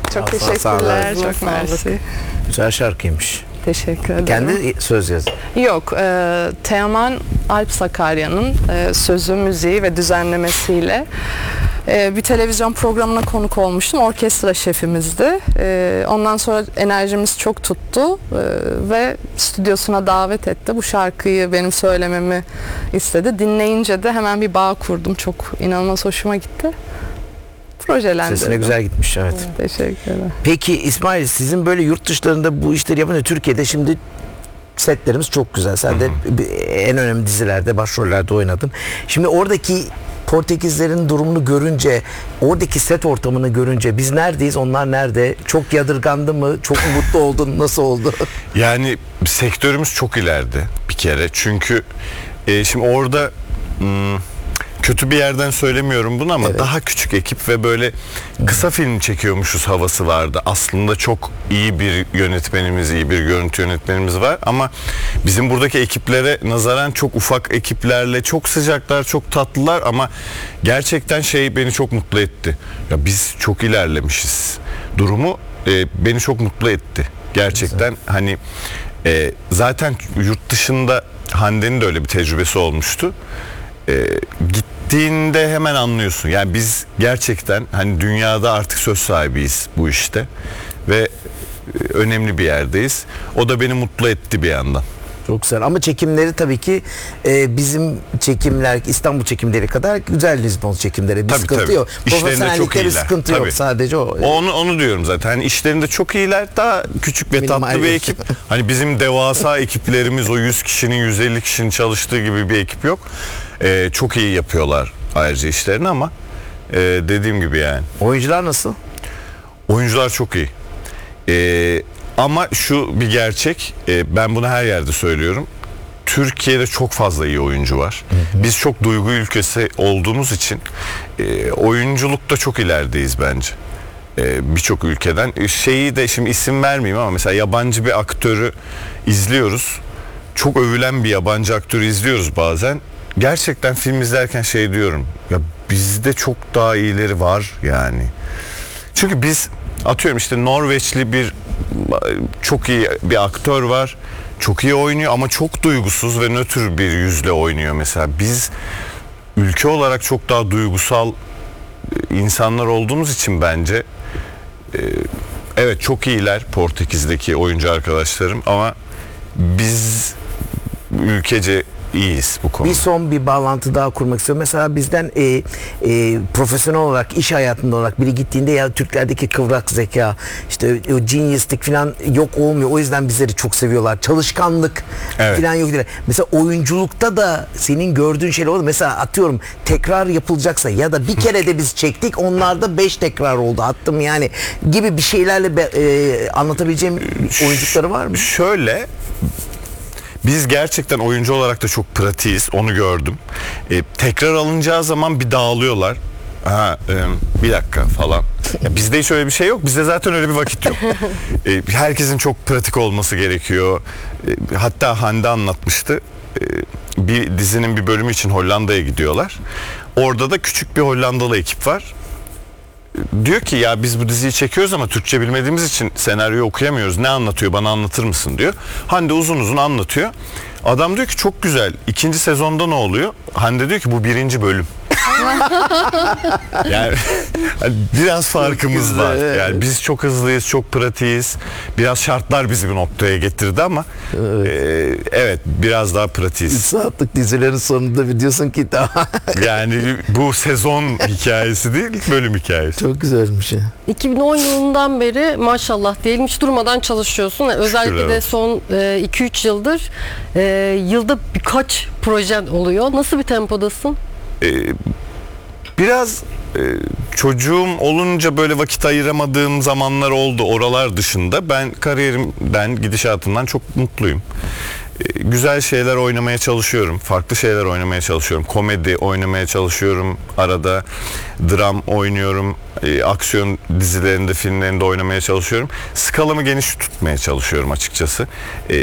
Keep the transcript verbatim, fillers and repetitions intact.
Çok Sağ- teşekkürler. sağ- Çok mersi. Güzel şarkıymış. Teşekkür ederim. Kendi söz yazdı. Yok, e, Teoman Alp Sakarya'nın e, sözü, müziği ve düzenlemesiyle e, bir televizyon programına konuk olmuştum. Orkestra şefimizdi. E, ondan sonra enerjimiz çok tuttu e, ve stüdyosuna davet etti. Bu şarkıyı benim söylememi istedi. Dinleyince de hemen bir bağ kurdum. Çok inanılmaz hoşuma gitti. Projelendirdim. Sesine güzel gitmiş, evet. Teşekkürler. Peki İsmail, sizin böyle yurt dışlarında bu işleri yapınca Türkiye'de şimdi setlerimiz çok güzel. Sen de en önemli dizilerde, başrollerde oynadın. Şimdi oradaki Portekizlerin durumunu görünce, oradaki set ortamını görünce biz neredeyiz, onlar nerede? Çok yadırgandı mı? Çok mutlu oldun? Nasıl oldu? Yani sektörümüz çok ileride bir kere. Çünkü e, şimdi orada hmm, kötü bir yerden söylemiyorum bunu ama Evet. daha küçük ekip ve böyle kısa film çekiyormuşuz havası vardı. Aslında çok iyi bir yönetmenimiz, iyi bir görüntü yönetmenimiz var ama bizim buradaki ekiplere nazaran çok ufak ekiplerle, çok sıcaklar, çok tatlılar ama gerçekten şey beni çok mutlu etti. Ya biz çok ilerlemişiz. Durumu e, beni çok mutlu etti. Gerçekten hani e, zaten yurt dışında Hande'nin de öyle bir tecrübesi olmuştu. E, gittiğinde hemen anlıyorsun. Yani biz gerçekten hani dünyada artık söz sahibiyiz bu işte ve e, önemli bir yerdeyiz. O da beni mutlu etti bir yandan. Çok güzel ama çekimleri tabii ki e, bizim çekimler, İstanbul çekimleri kadar güzel Lizbon çekimleri. Bir Tabii, sıkıntı tabii. yok. İşlerinde çok Profesyonellikte bir iyiler. sıkıntı yok. Tabii. Sadece o. Onu onu diyorum zaten. Hani işlerinde çok iyiler. Daha küçük ve Minimal tatlı bir bir- ekip. Hani bizim devasa ekiplerimiz o yüz kişinin, yüz elli kişinin çalıştığı gibi bir ekip yok. Ee, çok iyi yapıyorlar ayrıca işlerini ama e, dediğim gibi yani. Oyuncular nasıl? Oyuncular çok iyi. Ee, ama şu bir gerçek. e, ben bunu her yerde söylüyorum. Türkiye'de çok fazla iyi oyuncu var. Biz çok duygu ülkesi olduğumuz için e, oyunculukta çok ilerideyiz bence. E, birçok ülkeden. E, şeyi de şimdi isim vermeyeyim ama mesela yabancı bir aktörü izliyoruz. Çok övülen bir yabancı aktörü izliyoruz bazen. Gerçekten film izlerken şey diyorum. Ya bizde çok daha iyileri var yani. Çünkü biz atıyorum işte Norveçli bir çok iyi bir aktör var. Çok iyi oynuyor ama çok duygusuz ve nötr bir yüzle oynuyor mesela. Biz ülke olarak çok daha duygusal insanlar olduğumuz için bence e, evet çok iyiler Portekiz'deki oyuncu arkadaşlarım ama biz ülkece iyiyiz bu konuda. Bir son bir bağlantı daha kurmak istiyorum. Mesela bizden e, e, profesyonel olarak, iş hayatında olarak biri gittiğinde ya Türklerdeki kıvrak zeka, işte o genius'lik falan yok olmuyor. O yüzden bizleri çok seviyorlar. Çalışkanlık Evet. falan yok. Mesela oyunculukta da senin gördüğün şeyler oldu. Mesela atıyorum tekrar yapılacaksa ya da bir kere de biz çektik, onlarda beş tekrar oldu. Attım yani gibi bir şeylerle be, e, anlatabileceğim oyunculukları var mı? Şöyle, biz gerçekten oyuncu olarak da çok pratiğiz, onu gördüm. Ee, tekrar alınacağı zaman bir dağılıyorlar. Ha, e, bir dakika falan. Ya bizde hiç öyle bir şey yok. Bizde zaten öyle bir vakit yok. Ee, herkesin çok pratik olması gerekiyor. Ee, hatta Hande anlatmıştı. Ee, bir dizinin bir bölümü için Hollanda'ya gidiyorlar. Orada da küçük bir Hollandalı ekip var. Diyor ki ya biz bu diziyi çekiyoruz ama Türkçe bilmediğimiz için senaryoyu okuyamıyoruz. Ne anlatıyor, bana anlatır mısın diyor. Hande uzun uzun anlatıyor. Adam diyor ki çok güzel. İkinci sezonda ne oluyor? Hande diyor ki bu birinci bölüm. Yani hani biraz farkımız var. Yani biz çok hızlıyız, çok pratiğiz. Biraz şartlar bizi bir noktaya getirdi ama evet, e, evet biraz daha pratiğiz. üç saatlik dizilerin sonunda bir diyorsun ki daha Yani bu sezon hikayesi değil, bölüm hikayesi. çok güzelmiş ya. iki bin on yılından beri maşallah diyelim hiç durmadan çalışıyorsun. Özellikle de olsun. son iki üç yıldır e, yılda birkaç projen oluyor. Nasıl bir tempodasın? Ee, biraz e, çocuğum olunca böyle vakit ayıramadığım zamanlar oldu oralar dışında. Ben kariyerimden, gidişatımdan çok mutluyum. Ee, güzel şeyler oynamaya çalışıyorum. Farklı şeyler oynamaya çalışıyorum. Komedi oynamaya çalışıyorum. Arada dram oynuyorum. E, aksiyon dizilerinde, filmlerinde oynamaya çalışıyorum. Skalamı geniş tutmaya çalışıyorum açıkçası. E,